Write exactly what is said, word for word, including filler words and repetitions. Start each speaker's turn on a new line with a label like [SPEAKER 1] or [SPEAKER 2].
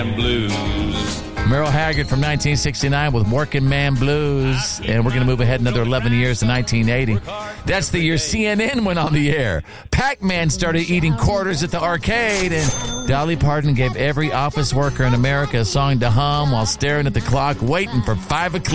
[SPEAKER 1] Blues.
[SPEAKER 2] Merle Haggard from nineteen sixty-nine with Working Man Blues. And we're going to move ahead another eleven years to nineteen eighty. That's the year C N N went on the air. Pac-Man started eating quarters at the arcade. And Dolly Parton gave every office worker in America a song to hum while staring at the clock, waiting for five o'clock.